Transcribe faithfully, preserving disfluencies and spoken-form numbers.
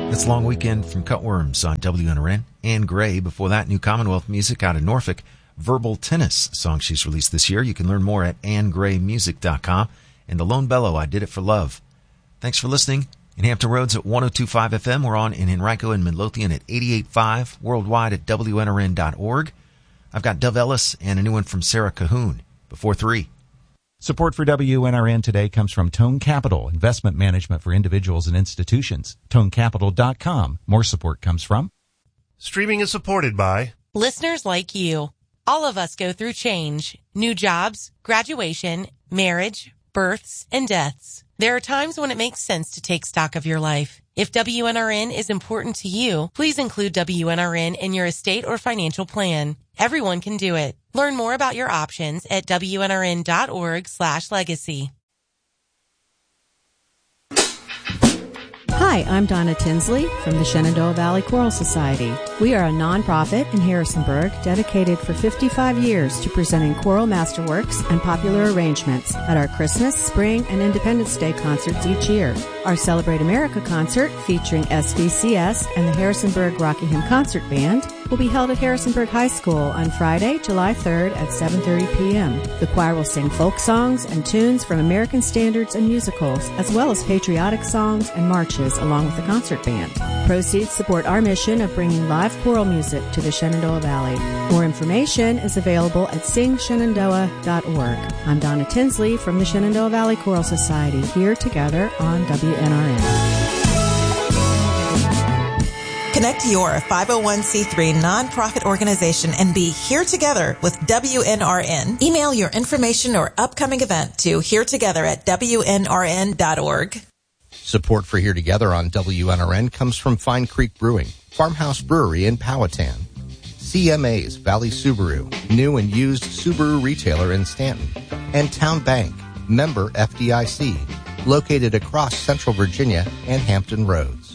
It's a long weekend from Cutworms on W N R N. Anne Gray. Before that, new Commonwealth music out of Norfolk. Verbal Tennis, a song she's released this year. You can learn more at anne gray music dot com. And the Lone Bellow, I Did It for Love. Thanks for listening. In Hampton Roads at one oh two point five F M. We're on in Henrico and Midlothian at eighty-eight point five. Worldwide at W N R N dot org. I've got Dove Ellis and a new one from Sarah Cahoon. Before three. Support for W N R N today comes from Tone Capital, investment management for individuals and institutions. tone capital dot com. More support comes from. Streaming is supported by listeners like you. All of us go through change, new jobs, graduation, marriage, births, and deaths. There are times when it makes sense to take stock of your life. If W N R N is important to you, please include W N R N in your estate or financial plan. Everyone can do it. Learn more about your options at W N R N dot org slash legacy. Hi, I'm Donna Tinsley from the Shenandoah Valley Choral Society. We are a nonprofit in Harrisonburg dedicated for fifty-five years to presenting choral masterworks and popular arrangements at our Christmas, Spring, and Independence Day concerts each year. Our Celebrate America concert featuring S V C S and the Harrisonburg Rockingham Concert Band will be held at Harrisonburg High School on Friday, July third at seven thirty p.m. The choir will sing folk songs and tunes from American standards and musicals, as well as patriotic songs and marches along with the concert band. Proceeds support our mission of bringing live choral music to the Shenandoah Valley. More information is available at sing shenandoah dot org. I'm Donna Tinsley from the Shenandoah Valley Choral Society, here together on W N R N. Connect your five oh one c three nonprofit organization and be here together with W N R N. Email your information or upcoming event to here together at W N R N dot org. Support for Here Together on W N R N comes from Fine Creek Brewing, Farmhouse Brewery in Powhatan, C M A's Valley Subaru, new and used Subaru retailer in Stanton, and Town Bank, member F D I C, located across Central Virginia and Hampton Roads.